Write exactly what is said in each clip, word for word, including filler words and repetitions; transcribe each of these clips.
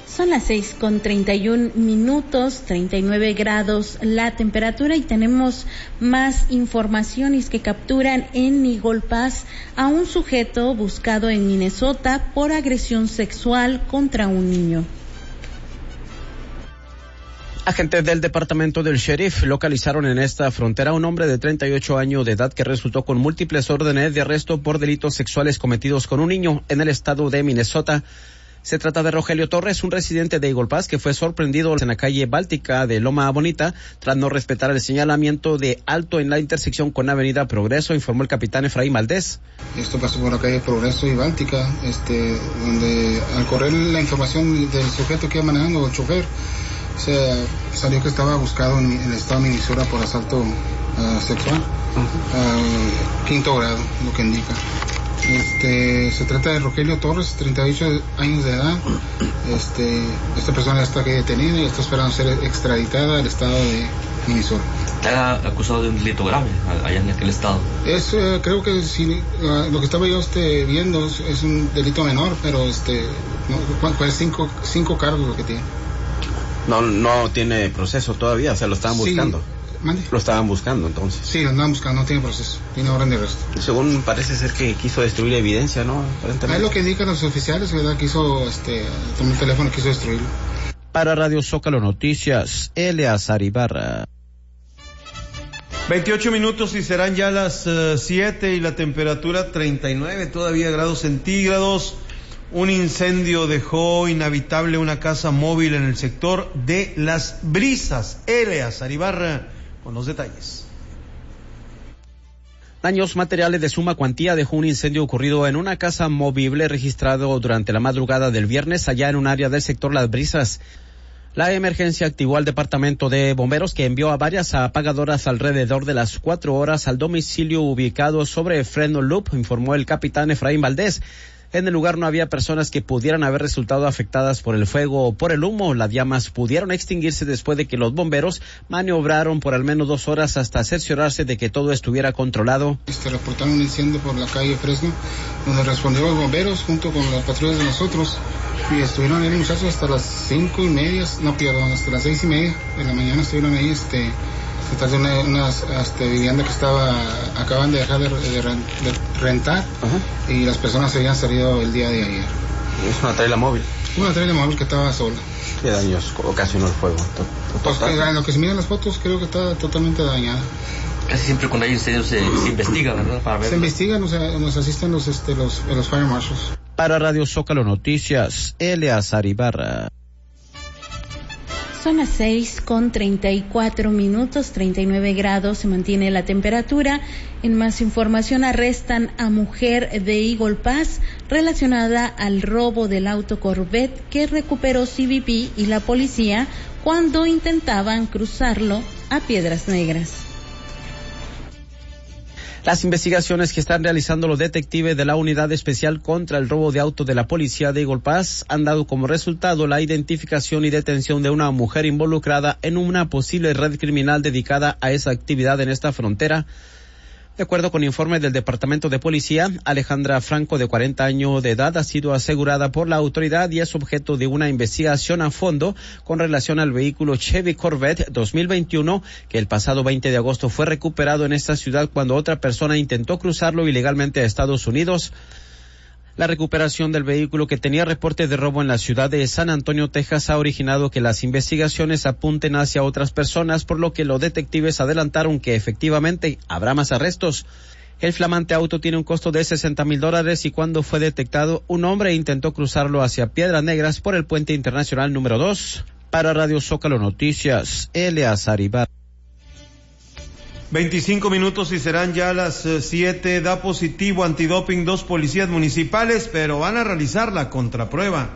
Son las seis con treinta y un minutos, treinta y nueve grados la temperatura, y tenemos más informaciones que capturan en Eagle Pass a un sujeto buscado en Minnesota por agresión sexual contra un niño. Agentes del departamento del sheriff localizaron en esta frontera a un hombre de treinta y ocho años de edad que resultó con múltiples órdenes de arresto por delitos sexuales cometidos con un niño en el estado de Minnesota. Se trata de Rogelio Torres, un residente de Eagle Pass que fue sorprendido en la calle Báltica de Loma Bonita tras no respetar el señalamiento de alto en la intersección con Avenida Progreso, informó el capitán Efraín Valdés. Esto pasó por la calle Progreso y Báltica, este, donde al correr la información del sujeto que iba manejando, el chofer, se salió que estaba buscado en el estado de Minnesota por asalto uh, sexual, uh, quinto grado, lo que indica. Este, se trata de Rogelio Torres, treinta y ocho años de edad. Este, esta persona ya está aquí detenida y está esperando ser extraditada al estado de Minnesota. Está acusado de un delito grave allá en aquel estado. Es, eh, creo que si, uh, lo que estaba yo este, viendo es, es un delito menor, pero este, no, pues cinco, cinco cargos lo que tiene. No, no tiene proceso todavía, o sea, lo estaban buscando. Sí. ¿Mande? Lo estaban buscando, entonces. Sí, lo estaban buscando, no tiene proceso, tiene orden de arresto. Según parece ser que quiso destruir evidencia, ¿no? Es lo que indican los oficiales, ¿verdad? Quiso, este, tomó el teléfono y quiso destruirlo. Para Radio Zócalo Noticias, Eleazar Ibarra. veintiocho minutos y serán ya las uh, siete y la temperatura treinta y nueve todavía grados centígrados. Un incendio dejó inhabitable una casa móvil en el sector de Las Brisas. Eleazar Ibarra con los detalles. Daños materiales de suma cuantía dejó un incendio ocurrido en una casa movible registrado durante la madrugada del viernes allá en un área del sector Las Brisas. La emergencia activó al departamento de bomberos, que envió a varias apagadoras alrededor de las cuatro horas al domicilio ubicado sobre Fresno Loop, informó el capitán Efraín Valdés. En el lugar no había personas que pudieran haber resultado afectadas por el fuego o por el humo. Las llamas pudieron extinguirse después de que los bomberos maniobraron por al menos dos horas hasta cerciorarse de que todo estuviera controlado. Este, reportaron un incendio por la calle Fresno, donde respondieron los bomberos junto con las patrullas de nosotros, y estuvieron ahí muchachos hasta las cinco y media, no perdón, hasta las seis y media de la mañana estuvieron ahí, este... Se trata de una, una este, vivienda que estaba, acaban de dejar de, de, de rentar. Ajá. Y las personas se habían salido el día de ayer. ¿Es una traila móvil? Una traila móvil que estaba sola. ¿Qué daños ocasionó el fuego? Pues que, en lo que se miran las fotos creo que está totalmente dañada. Casi siempre cuando hay incendios se, se investiga, ¿verdad? Para ver. Se investigan, o sea, nos asisten los, este, los, los fire marshals. Para Radio Zócalo Noticias, Eleazar Ibarra. Son las seis con treinta y cuatro minutos, treinta y nueve grados, se mantiene la temperatura. En más información, arrestan a mujer de Eagle Pass relacionada al robo del auto Corvette que recuperó C B P y la policía cuando intentaban cruzarlo a Piedras Negras. Las investigaciones que están realizando los detectives de la Unidad Especial contra el Robo de Auto de la Policía de Eagle Pass han dado como resultado la identificación y detención de una mujer involucrada en una posible red criminal dedicada a esa actividad en esta frontera. De acuerdo con informes del Departamento de Policía, Alejandra Franco, de cuarenta años de edad, ha sido asegurada por la autoridad y es objeto de una investigación a fondo con relación al vehículo Chevy Corvette dos mil veintiuno, que el pasado veinte de agosto fue recuperado en esta ciudad cuando otra persona intentó cruzarlo ilegalmente a Estados Unidos. La recuperación del vehículo, que tenía reporte de robo en la ciudad de San Antonio, Texas, ha originado que las investigaciones apunten hacia otras personas, por lo que los detectives adelantaron que efectivamente habrá más arrestos. El flamante auto tiene un costo de sesenta mil dólares y cuando fue detectado, un hombre intentó cruzarlo hacia Piedras Negras por el puente internacional número dos. Para Radio Zócalo Noticias, Eleazar Ibarra. veinticinco minutos y serán ya las siete. Da positivo antidoping dos policías municipales, pero van a realizar la contraprueba.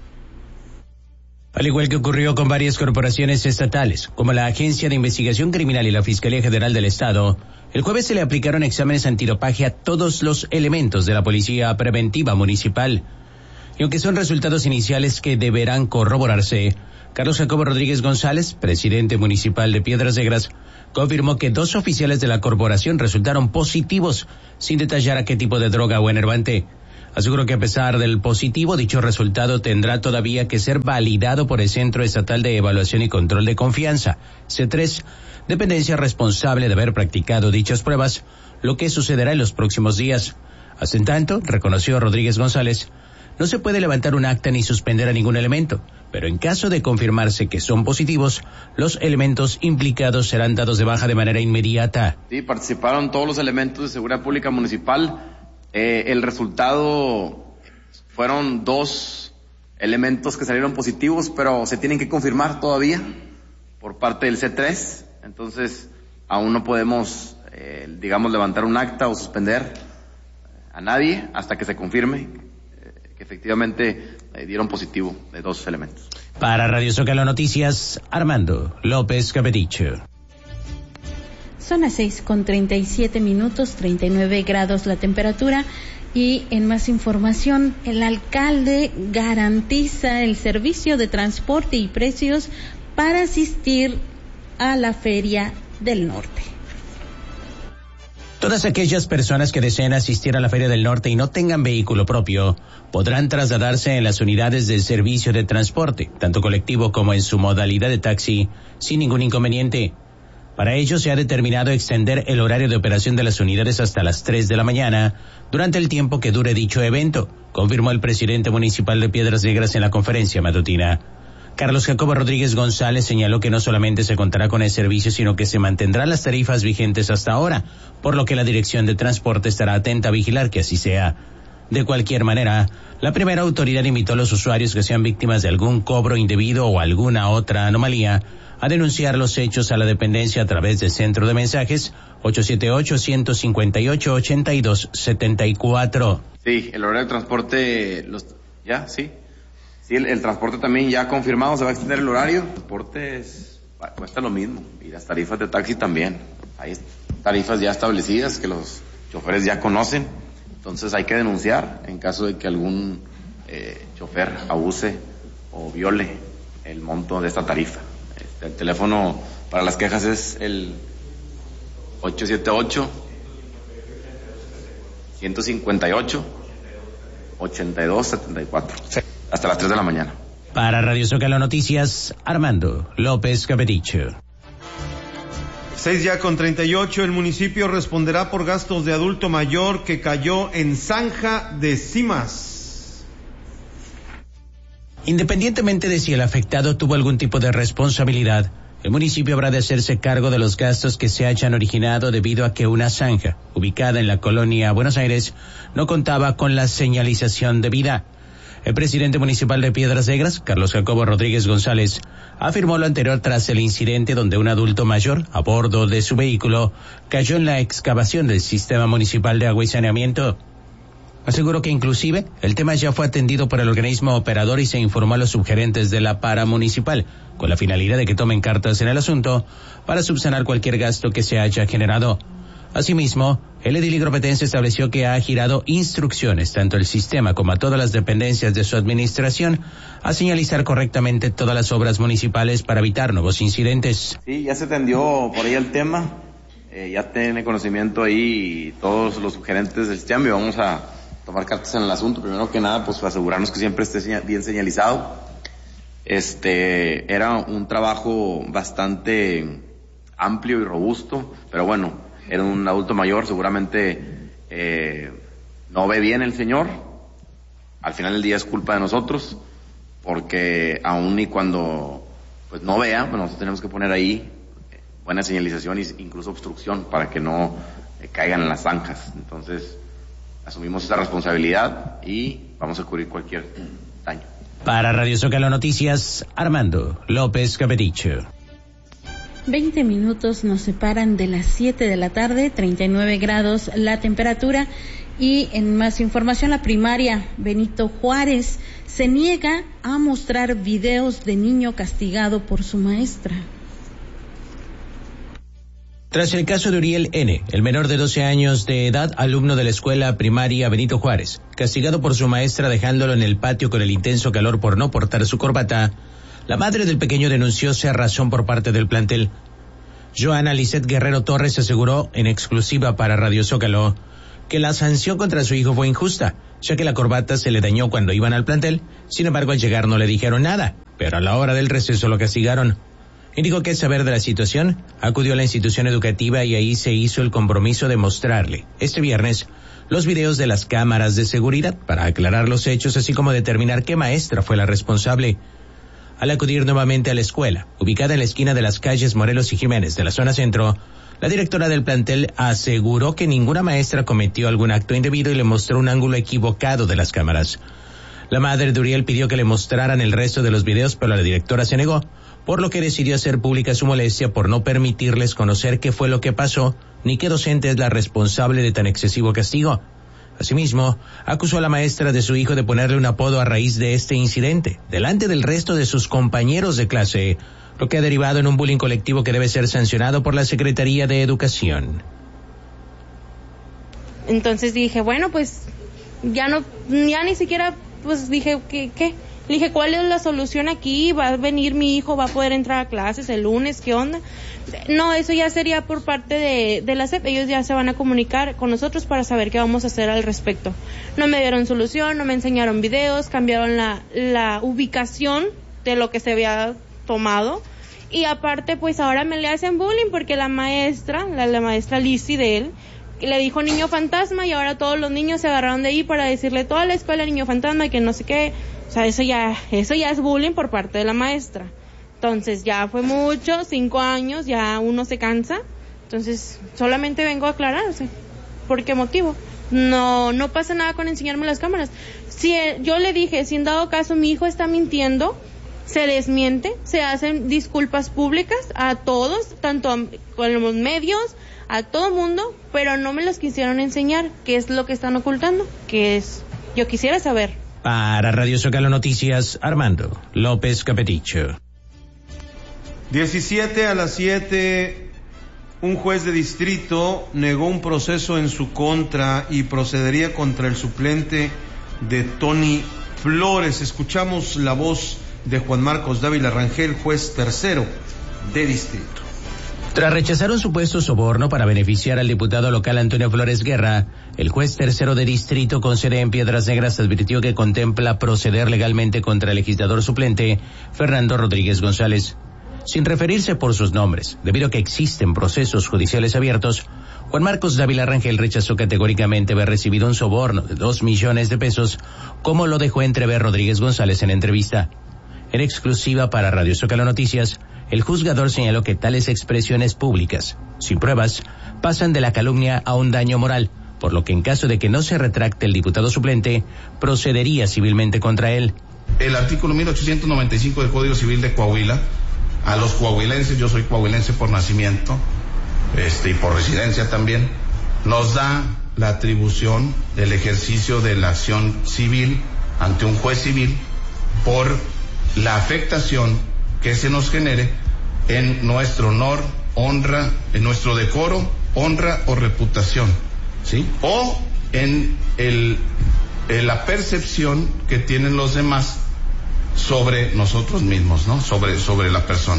Al igual que ocurrió con varias corporaciones estatales, como la Agencia de Investigación Criminal y la Fiscalía General del Estado, el jueves se le aplicaron exámenes antidopaje a todos los elementos de la Policía Preventiva Municipal. Y aunque son resultados iniciales que deberán corroborarse, Carlos Jacobo Rodríguez González, presidente municipal de Piedras Negras, confirmó que dos oficiales de la corporación resultaron positivos, sin detallar a qué tipo de droga o enervante. Aseguró que a pesar del positivo, dicho resultado tendrá todavía que ser validado por el Centro Estatal de Evaluación y Control de Confianza, C tres, dependencia responsable de haber practicado dichas pruebas, lo que sucederá en los próximos días. Hasta en tanto, reconoció Rodríguez González, no se puede levantar un acta ni suspender a ningún elemento, pero en caso de confirmarse que son positivos, los elementos implicados serán dados de baja de manera inmediata. Sí, participaron todos los elementos de seguridad pública municipal. Eh, el resultado fueron dos elementos que salieron positivos, pero se tienen que confirmar todavía por parte del C tres. Entonces, aún no podemos, eh, digamos, levantar un acta o suspender a nadie hasta que se confirme eh, que efectivamente eh, dieron positivo de dos elementos. Para Radio Zócalo Noticias, Armando López Capedicho. Son las seis con treinta y siete minutos, treinta y nueve grados la temperatura. Y en más información, el alcalde garantiza el servicio de transporte y precios para asistir a la Feria del Norte. Todas aquellas personas que deseen asistir a la Feria del Norte y no tengan vehículo propio podrán trasladarse en las unidades del servicio de transporte, tanto colectivo como en su modalidad de taxi, sin ningún inconveniente. Para ello se ha determinado extender el horario de operación de las unidades hasta las tres de la mañana, durante el tiempo que dure dicho evento, confirmó el presidente municipal de Piedras Negras en la conferencia matutina. Carlos Jacobo Rodríguez González señaló que no solamente se contará con el servicio, sino que se mantendrán las tarifas vigentes hasta ahora, por lo que la Dirección de Transporte estará atenta a vigilar que así sea. De cualquier manera, la primera autoridad invitó a los usuarios que sean víctimas de algún cobro indebido o alguna otra anomalía a denunciar los hechos a la dependencia a través del centro de mensajes ocho siete ocho, uno cinco ocho, ocho dos siete cuatro. Sí, el horario de transporte, los, ya, sí. Sí, el, el transporte también ya confirmado, se va a extender el horario. El transporte es, cuesta lo mismo y las tarifas de taxi también. Hay tarifas ya establecidas que los choferes ya conocen, entonces hay que denunciar en caso de que algún eh, chofer abuse o viole el monto de esta tarifa. Este, el teléfono para las quejas es el ocho siete ocho, uno cinco ocho, ocho dos siete cuatro. Hasta las tres de la mañana. Para Radio Zócalo Noticias, Armando López Capedicho. Seis ya con treinta y ocho, el municipio responderá por gastos de adulto mayor que cayó en zanja de Cimas. Independientemente de si el afectado tuvo algún tipo de responsabilidad, el municipio habrá de hacerse cargo de los gastos que se hayan originado debido a que una zanja, ubicada en la colonia Buenos Aires, no contaba con la señalización debida. El presidente municipal de Piedras Negras, Carlos Jacobo Rodríguez González, afirmó lo anterior tras el incidente donde un adulto mayor, a bordo de su vehículo, cayó en la excavación del sistema municipal de agua y saneamiento. Aseguró que inclusive el tema ya fue atendido por el organismo operador y se informó a los subgerentes de la paramunicipal, con la finalidad de que tomen cartas en el asunto para subsanar cualquier gasto que se haya generado. Asimismo, el edil higropetense estableció que ha girado instrucciones tanto al sistema como a todas las dependencias de su administración a señalizar correctamente todas las obras municipales para evitar nuevos incidentes. Sí, ya se atendió por ahí el tema, eh, ya tiene conocimiento ahí todos los sugerentes del sistema y vamos a tomar cartas en el asunto. Primero que nada, pues asegurarnos que siempre esté bien señalizado. Este, era un trabajo bastante amplio y robusto, pero bueno, era un adulto mayor, seguramente eh, no ve bien el señor. Al final del día es culpa de nosotros, porque aún y cuando pues no vea, pues nosotros tenemos que poner ahí buena señalización e incluso obstrucción para que no eh, caigan en las zanjas. Entonces asumimos esa responsabilidad y vamos a cubrir cualquier daño. Para Radio Zócalo Noticias, Armando López Capedicho. Veinte minutos nos separan de las siete de la tarde, treinta y nueve grados la temperatura. Y en más información, la primaria Benito Juárez se niega a mostrar videos de niño castigado por su maestra. Tras el caso de Uriel N., el menor de doce años de edad, alumno de la escuela primaria Benito Juárez, castigado por su maestra dejándolo en el patio con el intenso calor por no portar su corbata, la madre del pequeño denunció cerrazón por parte del plantel. Joana Lisset Guerrero Torres aseguró en exclusiva para Radio Zócalo que la sanción contra su hijo fue injusta, ya que la corbata se le dañó cuando iban al plantel. Sin embargo, al llegar no le dijeron nada, pero a la hora del receso lo castigaron. Indicó que al saber de la situación, acudió a la institución educativa y ahí se hizo el compromiso de mostrarle, este viernes, los videos de las cámaras de seguridad para aclarar los hechos, así como determinar qué maestra fue la responsable. Al acudir nuevamente a la escuela, ubicada en la esquina de las calles Morelos y Jiménez de la zona centro, la directora del plantel aseguró que ninguna maestra cometió algún acto indebido y le mostró un ángulo equivocado de las cámaras. La madre de Uriel pidió que le mostraran el resto de los videos, pero la directora se negó, por lo que decidió hacer pública su molestia por no permitirles conocer qué fue lo que pasó, ni qué docente es la responsable de tan excesivo castigo. Asimismo, acusó a la maestra de su hijo de ponerle un apodo a raíz de este incidente, delante del resto de sus compañeros de clase, lo que ha derivado en un bullying colectivo que debe ser sancionado por la Secretaría de Educación. Entonces dije, bueno, pues ya no, ya ni siquiera, pues dije, ¿qué? qué? Le dije, ¿cuál es la solución aquí? ¿Va a venir mi hijo? ¿Va a poder entrar a clases el lunes? ¿Qué onda? No, eso ya sería por parte de, de la S E P. Ellos ya se van a comunicar con nosotros para saber qué vamos a hacer al respecto. No me dieron solución, no me enseñaron videos, cambiaron la, la ubicación de lo que se había tomado. Y aparte, pues ahora me le hacen bullying porque la maestra, la, la maestra Lizzy de él, le dijo niño fantasma y ahora todos los niños se agarraron de ahí para decirle toda la escuela niño fantasma y que no sé qué. O sea, eso ya, eso ya es bullying por parte de la maestra. Entonces ya fue mucho, cinco años, ya uno se cansa. Entonces solamente vengo a aclarar, o sea, ¿por qué motivo? No, no pasa nada con enseñarme las cámaras. Si eh, yo le dije, si en dado caso mi hijo está mintiendo, se desmiente, se hacen disculpas públicas a todos, tanto a, con los medios, a todo mundo, pero no me las quisieron enseñar. ¿Qué es lo que están ocultando? ¿Qué es? Yo quisiera saber. Para Radio Zócalo Noticias, Armando López Capeticho. diecisiete a las siete, un juez de distrito negó un proceso en su contra y procedería contra el suplente de Tony Flores. Escuchamos la voz de Juan Marcos Dávila Rangel, juez tercero de distrito. Tras rechazar un supuesto soborno para beneficiar al diputado local Antonio Flores Guerra, el juez tercero de distrito con sede en Piedras Negras advirtió que contempla proceder legalmente contra el legislador suplente Fernando Rodríguez González. Sin referirse por sus nombres, debido a que existen procesos judiciales abiertos, Juan Marcos Dávila Rangel rechazó categóricamente haber recibido un soborno de dos millones de pesos, como lo dejó entrever Rodríguez González en entrevista. En exclusiva para Radio Zócalo Noticias, el juzgador señaló que tales expresiones públicas, sin pruebas, pasan de la calumnia a un daño moral, por lo que en caso de que no se retracte el diputado suplente, procedería civilmente contra él. El artículo mil ochocientos noventa y cinco del Código Civil de Coahuila, a los coahuilenses, yo soy coahuilense por nacimiento, este, y por residencia también, nos da la atribución del ejercicio de la acción civil ante un juez civil por la afectación que se nos genere en nuestro honor, honra, en nuestro decoro, honra o reputación, ¿sí? O en el, en la percepción que tienen los demás sobre nosotros mismos, ¿no? Sobre, sobre la persona.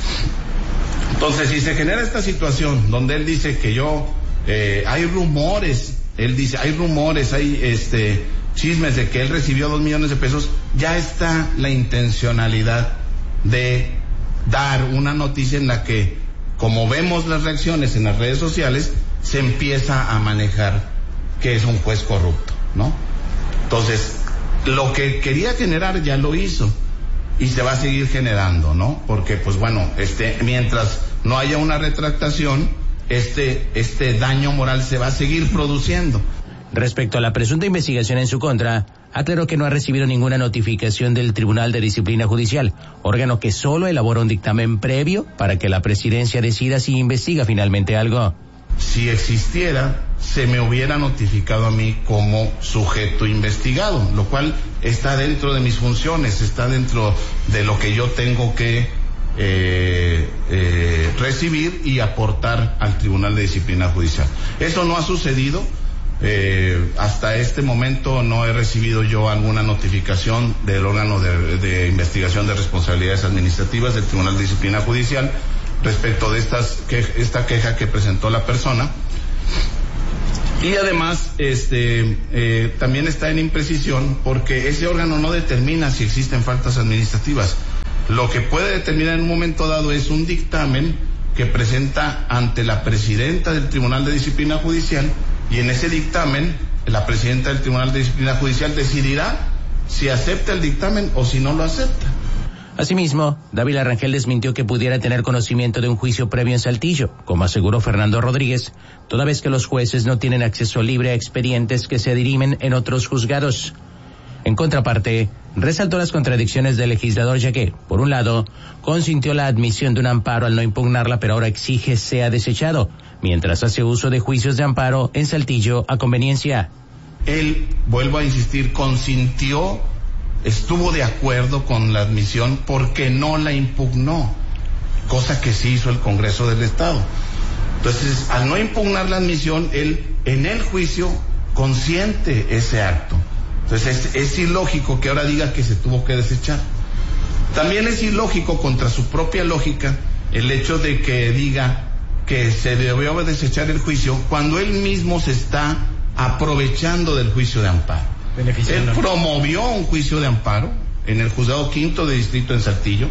Entonces, si se genera esta situación donde él dice que yo, eh, hay rumores, él dice, hay rumores, hay este chismes de que él recibió dos millones de pesos, ya está la intencionalidad de dar una noticia en la que, como vemos las reacciones en las redes sociales, se empieza a manejar que es un juez corrupto, ¿no? Entonces, lo que quería generar ya lo hizo y se va a seguir generando, ¿no? Porque, pues bueno, este, mientras no haya una retractación, este, este daño moral se va a seguir produciendo. Respecto a la presunta investigación en su contra, aclaró que no ha recibido ninguna notificación del Tribunal de Disciplina Judicial, órgano que solo elabora un dictamen previo para que la presidencia decida si investiga finalmente algo. Si existiera, se me hubiera notificado a mí como sujeto investigado, lo cual está dentro de mis funciones, está dentro de lo que yo tengo que eh, eh, recibir y aportar al Tribunal de Disciplina Judicial. Eso no ha sucedido. Eh, hasta este momento no he recibido yo alguna notificación del órgano de, de investigación de responsabilidades administrativas del Tribunal de Disciplina Judicial respecto de estas que, esta queja que presentó la persona. Y además, este, eh, también está en imprecisión porque ese órgano no determina si existen faltas administrativas. Lo que puede determinar en un momento dado es un dictamen que presenta ante la presidenta del Tribunal de Disciplina Judicial, y en ese dictamen la presidenta del Tribunal de Disciplina Judicial decidirá si acepta el dictamen o si no lo acepta. Asimismo, Dávila Rangel desmintió que pudiera tener conocimiento de un juicio previo en Saltillo, como aseguró Fernando Rodríguez, toda vez que los jueces no tienen acceso libre a expedientes que se dirimen en otros juzgados. En contraparte, resaltó las contradicciones del legislador, ya que, por un lado, consintió la admisión de un amparo al no impugnarla, pero ahora exige sea desechado, mientras hace uso de juicios de amparo en Saltillo a conveniencia. Él, vuelvo a insistir, consintió, estuvo de acuerdo con la admisión porque no la impugnó, cosa que sí hizo el Congreso del Estado. Entonces, al no impugnar la admisión, él en el juicio consiente ese acto. Entonces es, es ilógico que ahora diga que se tuvo que desechar. También es ilógico, contra su propia lógica, el hecho de que diga que se debió desechar el juicio cuando él mismo se está aprovechando del juicio de amparo. Él promovió un juicio de amparo en el juzgado quinto de distrito en Saltillo.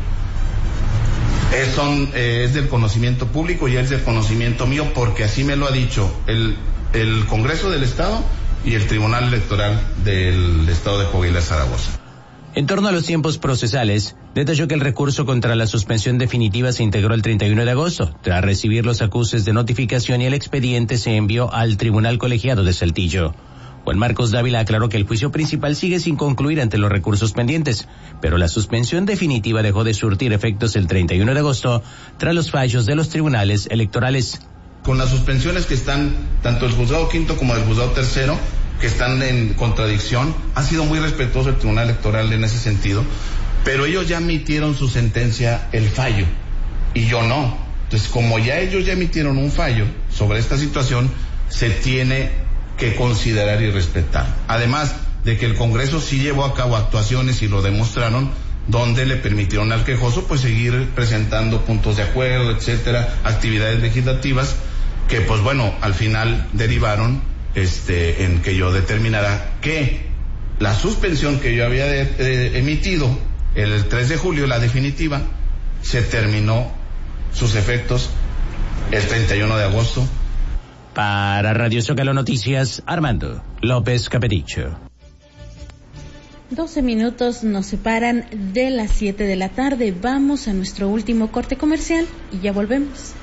Es, son, eh, es del conocimiento público y es del conocimiento mío porque así me lo ha dicho el, el Congreso del Estado y el Tribunal Electoral del Estado de Coahuila, Zaragoza. En torno a los tiempos procesales, detalló que el recurso contra la suspensión definitiva se integró el treinta y uno de agosto, tras recibir los acuses de notificación, y el expediente se envió al Tribunal Colegiado de Saltillo. Juan Marcos Dávila aclaró que el juicio principal sigue sin concluir ante los recursos pendientes, pero la suspensión definitiva dejó de surtir efectos el treinta y uno de agosto tras los fallos de los tribunales electorales. Con las suspensiones que están, tanto el juzgado quinto como el juzgado tercero, que están en contradicción, ha sido muy respetuoso el Tribunal Electoral en ese sentido, pero ellos ya emitieron su sentencia, el fallo, y yo no. Entonces, como ya ellos ya emitieron un fallo sobre esta situación, se tiene que considerar y respetar. Además de que el Congreso sí llevó a cabo actuaciones y lo demostraron, donde le permitieron al quejoso pues seguir presentando puntos de acuerdo, etcétera, actividades legislativas que pues bueno, al final derivaron este en que yo determinara que la suspensión que yo había de, de, emitido el tres de julio, la definitiva, se terminó sus efectos el treinta y uno de agosto. Para Radio Zócalo Noticias, Armando López Capericho. doce minutos nos separan de las siete de la tarde. Vamos a nuestro último corte comercial y ya volvemos.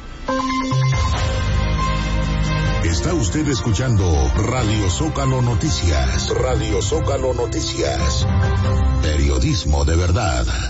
Está usted escuchando Radio Zócalo Noticias. Radio Zócalo Noticias. Periodismo de verdad.